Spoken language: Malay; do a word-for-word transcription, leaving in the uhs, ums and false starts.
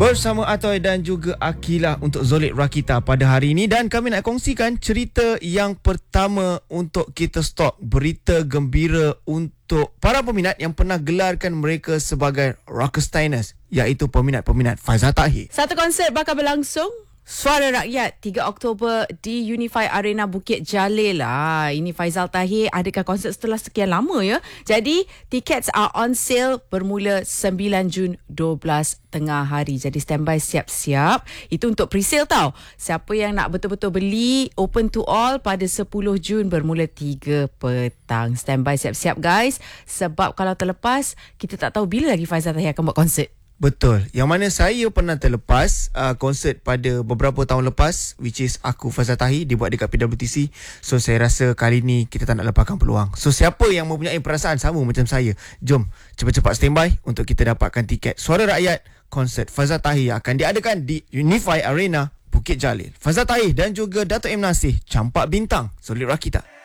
Bersama Atoy dan juga Akilah untuk Zolid Rakita pada hari ini. Dan kami nak kongsikan cerita yang pertama untuk kita stok. Berita gembira untuk para peminat yang pernah gelarkan mereka sebagai Rockerstainers, iaitu peminat-peminat Faizal Tahir. Satu konsert bakal berlangsung, Suara Rakyat, tiga Oktober di Unify Arena Bukit Jalil lah. Ini Faizal Tahir adakan konsert setelah sekian lama ya. Jadi tickets are on sale bermula sembilan Jun dua belas tengah hari. Jadi standby siap-siap. Itu untuk pre-sale tau. Siapa yang nak betul-betul beli, open to all pada sepuluh Jun bermula tiga petang. Standby siap-siap guys. Sebab kalau terlepas, kita tak tahu bila lagi Faizal Tahir akan buat konsert. Betul. Yang mana saya pernah terlepas uh, konsert pada beberapa tahun lepas, which is Aku Faizal Tahir, dibuat dekat P W T C. So saya rasa kali ni kita tak nak lepaskan peluang. So siapa yang mempunyai perasaan sama macam saya, jom cepat-cepat standby untuk kita dapatkan tiket Suara Rakyat konsert Faizal Tahir akan diadakan di Unify Arena Bukit Jalil. Faizal Tahir dan juga Dato' M. Nasir, Campak Bintang, Zolid Rakita.